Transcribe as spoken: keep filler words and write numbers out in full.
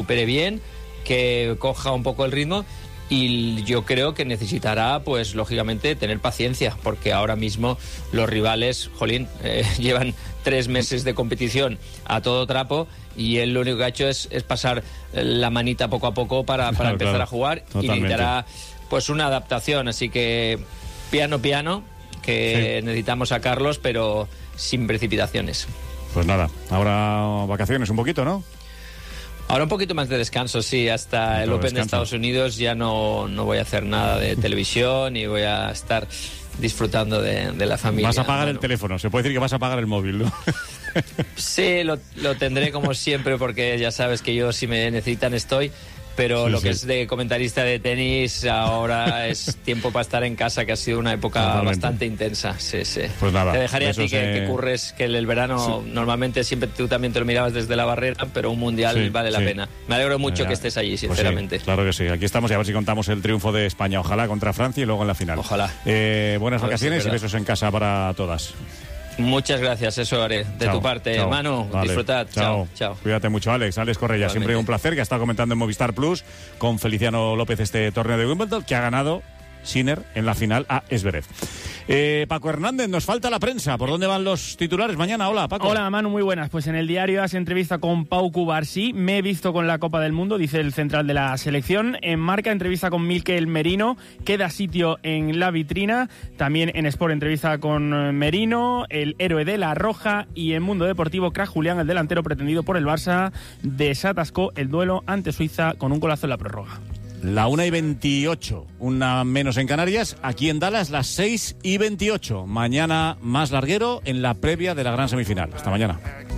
recupere bien, que coja un poco el ritmo. Y yo creo que necesitará, pues lógicamente, tener paciencia, porque ahora mismo los rivales, jolín, eh, llevan tres meses de competición a todo trapo y él lo único que ha hecho es, es pasar la manita poco a poco para, para claro, empezar claro, a jugar. totalmente. Y necesitará pues una adaptación, así que piano piano, que sí. Necesitamos sacarlos, pero sin precipitaciones. Pues nada, ahora vacaciones un poquito, ¿no? Ahora un poquito más de descanso, sí, hasta el Open de Estados Unidos ya no, no voy a hacer nada de televisión y voy a estar disfrutando de, de la familia. Vas a apagar bueno. el teléfono, se puede decir que vas a apagar el móvil, ¿no? Sí, lo, lo tendré como siempre, porque ya sabes que yo si me necesitan estoy, pero sí, lo sí. que es de comentarista de tenis ahora es tiempo para estar en casa, que ha sido una época Totalmente. bastante intensa. Sí, sí. Pues nada. Te dejaré a ti se... que, que curres, que el verano sí. normalmente siempre tú también te lo mirabas desde la barrera, pero un mundial sí, vale la sí. pena. Me alegro mucho ya. que estés allí, sinceramente. Pues sí, claro que sí. Aquí estamos y a ver si contamos el triunfo de España. Ojalá contra Francia y luego en la final. Ojalá. Eh, buenas vacaciones y besos en casa para todas. Muchas gracias, eso haré. De chao, tu parte, chao. Manu, vale. disfrutad. Chao. chao. Cuídate mucho, Alex. Alex Correia, Igualmente. Siempre un placer, que ha estado comentando en Movistar Plus con Feliciano López este torneo de Wimbledon, que ha ganado Sinner en la final a Zverev. Eh, Paco Hernández, nos falta la prensa. ¿Por dónde van los titulares mañana? Hola, Paco. Hola, Manu, muy buenas. Pues en el diario hace entrevista con Pau Cubarsí. Me he visto con la Copa del Mundo, dice el central de la selección. En Marca, entrevista con Mikel Merino. Queda sitio en la vitrina. También en Sport, entrevista con Merino, el héroe de la Roja. Y en Mundo Deportivo, Craig Julián, el delantero pretendido por el Barça, desatascó el duelo ante Suiza con un golazo en la prórroga. La una y veintiocho, una menos en Canarias. Aquí en Dallas, las seis y veintiocho. Mañana más larguero en la previa de la gran semifinal. Hasta mañana.